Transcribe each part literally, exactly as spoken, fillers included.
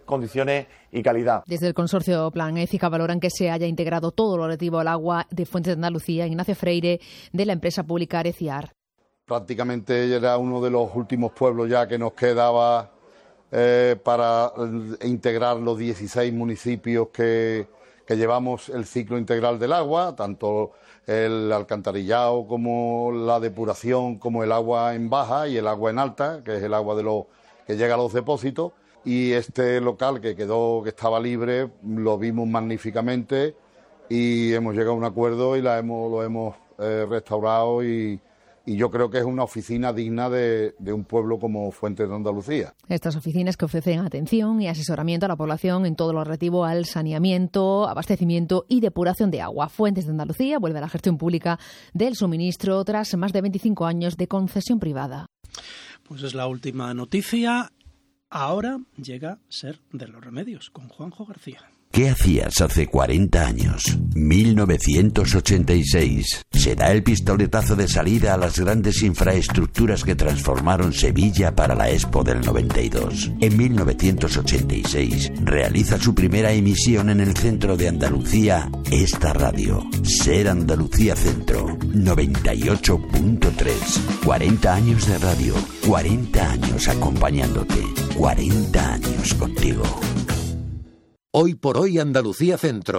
condiciones y calidad. Desde el consorcio Plan Ética valoran que se haya integrado todo lo relativo al agua de Fuentes de Andalucía. Ignacio Freire, de la empresa pública Areciar. Prácticamente era uno de los últimos pueblos ya que nos quedaba eh, para integrar los dieciséis municipios que, que llevamos el ciclo integral del agua, tanto el alcantarillado como la depuración, como el agua en baja y el agua en alta, que es el agua de los que llega a los depósitos. Y este local que quedó, que estaba libre, lo vimos magníficamente y hemos llegado a un acuerdo y la hemos, lo hemos eh, restaurado y, y yo creo que es una oficina digna de, de un pueblo como Fuentes de Andalucía. Estas oficinas que ofrecen atención y asesoramiento a la población en todo lo relativo al saneamiento, abastecimiento y depuración de agua. Fuentes de Andalucía vuelve a la gestión pública del suministro tras más de veinticinco años de concesión privada. Pues es la última noticia. Ahora llega Ser de los Remedios con Juanjo García. ¿Qué hacías hace cuarenta años? mil novecientos ochenta y seis. Se da el pistoletazo de salida a las grandes infraestructuras que transformaron Sevilla para la Expo del noventa y dos. En mil novecientos ochenta y seis realiza su primera emisión en el centro de Andalucía esta radio. Ser Andalucía Centro, noventa y ocho punto tres. cuarenta años de radio, cuarenta años acompañándote, cuarenta años contigo. Hoy por hoy Andalucía Centro.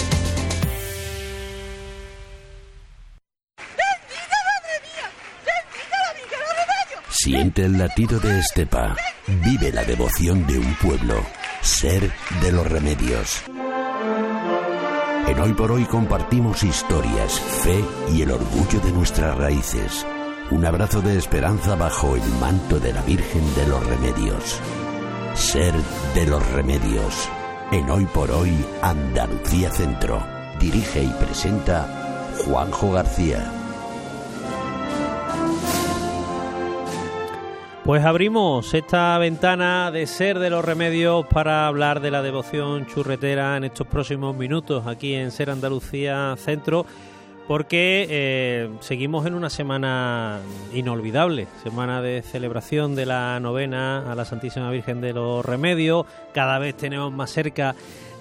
Siente el latido de Estepa. Vive la devoción de un pueblo. Ser de los Remedios. En Hoy por Hoy compartimos historias, fe y el orgullo de nuestras raíces. Un abrazo de esperanza bajo el manto de la Virgen de los Remedios. Ser de los Remedios. En Hoy por Hoy, Andalucía Centro. Dirige y presenta Juanjo García. Pues abrimos esta ventana de Ser de los Remedios para hablar de la devoción churretera en estos próximos minutos aquí en Ser Andalucía Centro, porque eh, seguimos en una semana inolvidable, semana de celebración de la novena a la Santísima Virgen de los Remedios. Cada vez tenemos más cerca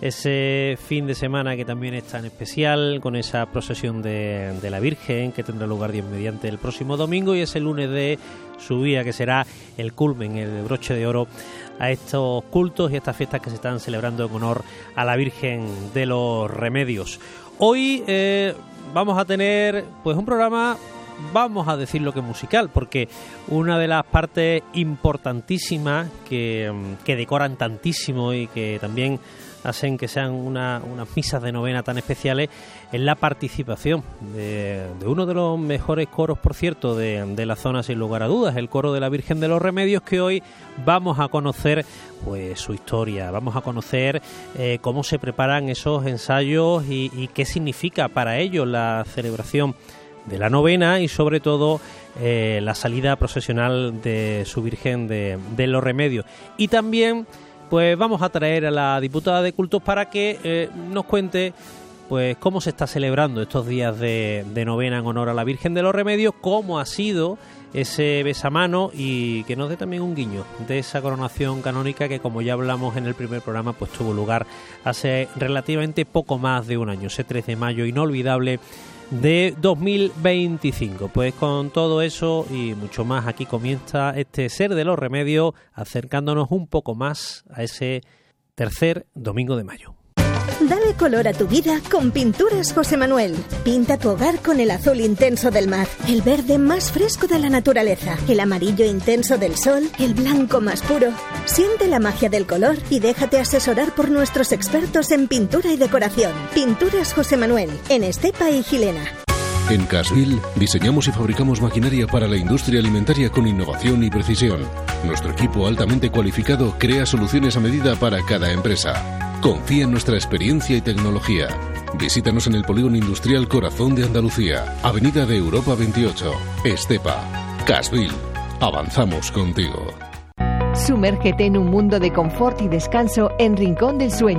ese fin de semana que también es tan especial, con esa procesión de, de la Virgen que tendrá lugar Dios mediante el próximo domingo, y ese lunes de Subía que será el culmen, el broche de oro a estos cultos y estas fiestas que se están celebrando en honor a la Virgen de los Remedios. Hoy eh, vamos a tener pues un programa, vamos a decirlo que musical, porque una de las partes importantísimas que, que decoran tantísimo y que también hacen que sean una, unas misas de novena tan especiales es la participación de, de uno de los mejores coros, por cierto, de, de la zona, sin lugar a dudas, el coro de la Virgen de los Remedios, que hoy vamos a conocer pues su historia, vamos a conocer eh, cómo se preparan esos ensayos y, y qué significa para ellos la celebración de la novena y sobre todo eh, la salida procesional de su Virgen de, de los Remedios. Y también pues vamos a traer a la diputada de Cultos para que eh, nos cuente pues cómo se está celebrando estos días de, de novena en honor a la Virgen de los Remedios, cómo ha sido ese besamano y que nos dé también un guiño de esa coronación canónica que, como ya hablamos en el primer programa, pues tuvo lugar hace relativamente poco más de un año, ese tres de mayo inolvidable de dos mil veinticinco. Pues con todo eso y mucho más, aquí comienza este Ser de los Remedios, acercándonos un poco más a ese tercer domingo de mayo. Dale color a tu vida con Pinturas José Manuel. Pinta tu hogar con el azul intenso del mar, el verde más fresco de la naturaleza, el amarillo intenso del sol, el blanco más puro. Siente la magia del color y déjate asesorar por nuestros expertos en pintura y decoración. Pinturas José Manuel, en Estepa y Gilena. En Casvil diseñamos y fabricamos maquinaria para la industria alimentaria con innovación y precisión. Nuestro equipo altamente cualificado crea soluciones a medida para cada empresa. Confía en nuestra experiencia y tecnología. Visítanos en el Polígono Industrial Corazón de Andalucía, Avenida de Europa veintiocho, Estepa. Casvil. Avanzamos contigo. Sumérgete en un mundo de confort y descanso en Rincón del Sueño.